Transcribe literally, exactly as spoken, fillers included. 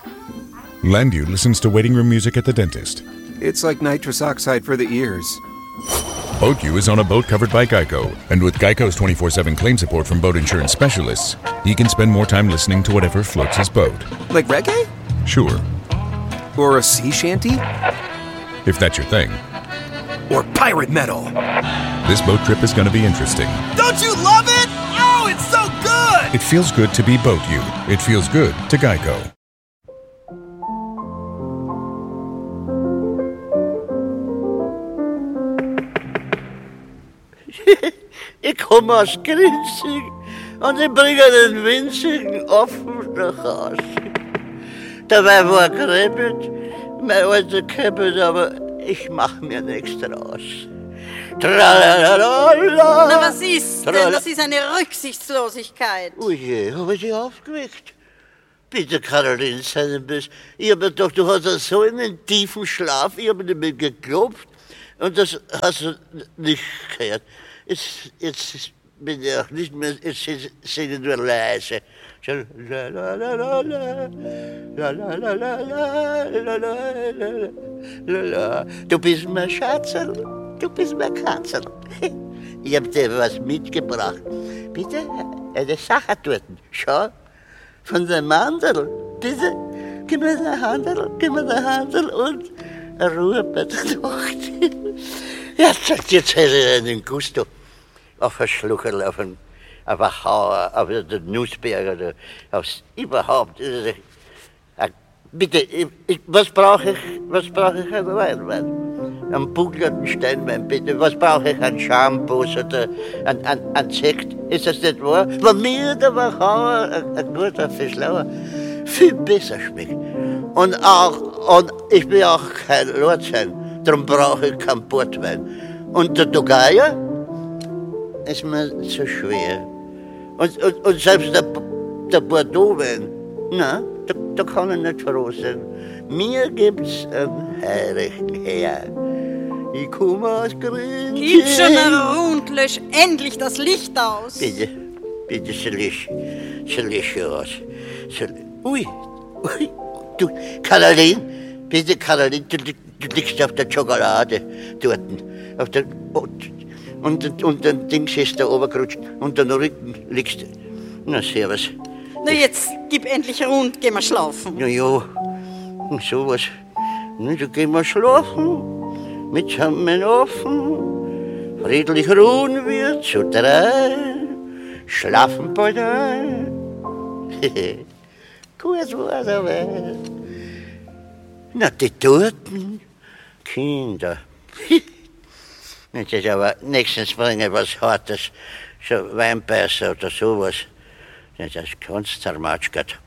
Landu listens to waiting room music at the dentist. It's like nitrous oxide for the ears. BoatU is on a boat covered by Geico, and with Geico's twenty-four seven claim support from boat insurance specialists, he can spend more time listening to whatever floats his boat. Like reggae? Sure. Or a sea shanty? If that's your thing. Or pirate metal? This boat trip is going to be interesting. Don't you love it? Oh, it's so good! It feels good to be BoatU. It feels good to Geico. Ich komme aus Grinzing und ich bringe den winzigen Offen nach Hause. Dabei war gereppelt, mein alter Käppelt, aber ich mach mir nichts draus. Tralalala. Na, was ist denn? Das ist eine Rücksichtslosigkeit. Ui je, hab ich dich aufgeweckt? Bitte, Caroline, sei nicht böse. Ich hab mir gedacht, du hast so einen tiefen Schlaf, ich hab nicht mehr geklopft und das hast du nicht gehört. Jetzt, jetzt bin ich auch nicht mehr, jetzt singe ich nur leise. La la la la la, la la la la la, la la la. Du bist mein Schatzel, du bist mein Katzel. Ich hab dir was mitgebracht. Bitte, eine Sache dort. Schau, von dem Mandel. Bitte, gib mir den Handel, gib mir den Handel und Ruhe bei der Nacht. Jetzt, jetzt hätte ich einen Gusto auf ein Schluckerl, auf ein, auf ein Hauer, auf den Nussberg oder aufs überhaupt. Äh, bitte, ich, ich, was brauche ich, was brauche ich an Weinwein? Einen bugelnden Steinwein, bitte. Was brauche ich an Shampoos oder an, an, an Sekt? Ist das nicht wahr? Wenn mir der Wachauer, ein, ein guter Fischlauer, viel besser schmeckt. Und auch, und ich bin auch kein Lordsheim, darum brauche ich keinen Portwein. Und der Togaya ist mir zu schwer. Und, und, und selbst der, der Bordeaux-Wein, na, da, da kann ich nicht froh sein. Mir gibt's einen heiligen Herr. Ich komme aus Grün. Gib schon rund, lösch endlich das Licht aus. Bitte, bitte, sie lösch, sie lösch aus. Sie, ui, ui, du, Caroline, bitte, Caroline, du, du liegst auf der Schokolade dort. Auf der, und, und, und ein Dings ist da oben gerutscht. Und den Rücken liegst du. Na, servus. Na, jetzt gib endlich rund, geh mal schlafen. Na ja, sowas. Na, da gehen wir schlafen. Mit Schammen offen. Friedlich ruhen wir zu drei. Schlafen bald ein. Gut war's aber. Na, die toten Kinder. Nicht jetzt aber nächstens bringen was Hartes, so Weinbeißer oder sowas. Das kannst du zermatschgert.